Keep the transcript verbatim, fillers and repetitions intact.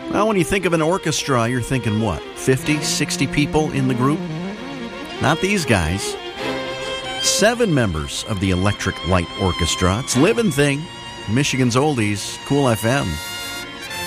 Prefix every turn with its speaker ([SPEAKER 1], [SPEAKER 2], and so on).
[SPEAKER 1] Well, when you think of an orchestra, you're thinking what? fifty, sixty people in the group? Not these guys. Seven members of the Electric Light Orchestra. It's Living Thing. Michigan's Oldies, Cool F M.